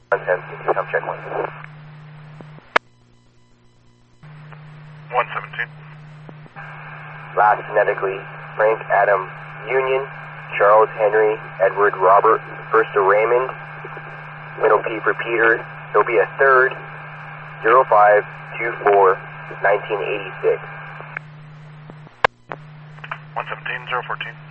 110, come check 1. 117. Last phonetically, Frank Adam Union, Charles Henry Edward Robert, first to Raymond, middle P for Peter. There'll be a third, 0524 1986. 117, 014.